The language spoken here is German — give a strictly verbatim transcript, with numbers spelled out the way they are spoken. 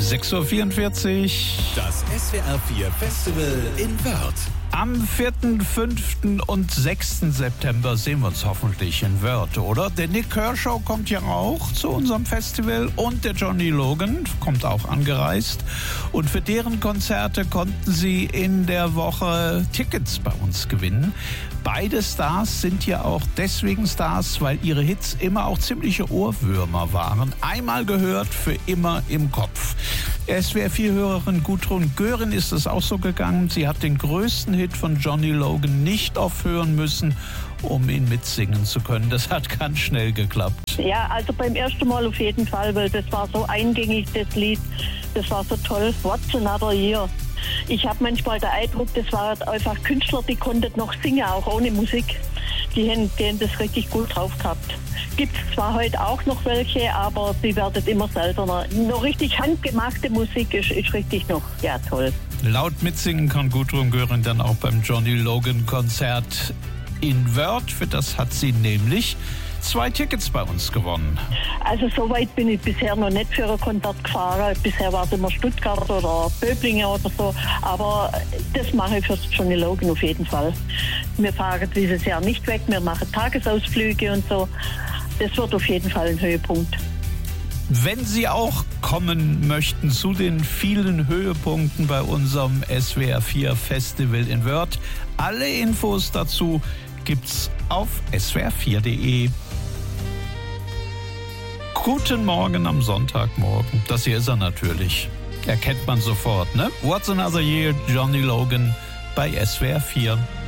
sechs Uhr vierundvierzig. Das S W R vier Festival in Wörth. Am vierten, fünften und sechsten September sehen wir uns hoffentlich in Wörth, oder? Der Nik Kershaw kommt ja auch zu unserem Festival und der Johnny Logan kommt auch angereist. Und für deren Konzerte konnten Sie in der Woche Tickets bei uns gewinnen. Beide Stars sind ja auch deswegen Stars, weil ihre Hits immer auch ziemliche Ohrwürmer waren. Einmal gehört, für immer im Kopf. S W R vier-Hörerin Gudrun Göring ist es auch so gegangen. Sie hat den größten Hit von Johnny Logan nicht aufhören müssen, um ihn mitsingen zu können. Das hat ganz schnell geklappt. Ja, also beim ersten Mal auf jeden Fall, weil das war so eingängig, das Lied. Das war so toll. What's another year? Ich habe manchmal den Eindruck, das waren einfach Künstler, die konnten noch singen, auch ohne Musik. Die haben, die haben das richtig gut drauf gehabt. Gibt es zwar heute auch noch welche, aber die werden immer seltener. Noch richtig handgemachte Musik ist, ist richtig noch, ja, toll. Laut mitsingen kann Gudrun Göring dann auch beim Johnny Logan Konzert in Wörth. Für das hat sie nämlich zwei Tickets bei uns gewonnen. Also so weit bin ich bisher noch nicht für ein Konzert gefahren. Bisher war es immer Stuttgart oder Böblingen oder so. Aber das mache ich für Johnny Logan auf jeden Fall. Wir fahren dieses Jahr nicht weg. Wir machen Tagesausflüge und so. Das wird auf jeden Fall ein Höhepunkt. Wenn Sie auch kommen möchten zu den vielen Höhepunkten bei unserem S W R vier Festival in Wörth, alle Infos dazu gibt's auf s w r vier punkt de. Guten Morgen am Sonntagmorgen. Das hier ist er natürlich. Erkennt man sofort, ne? What's Another Year, Johnny Logan bei S W R vier.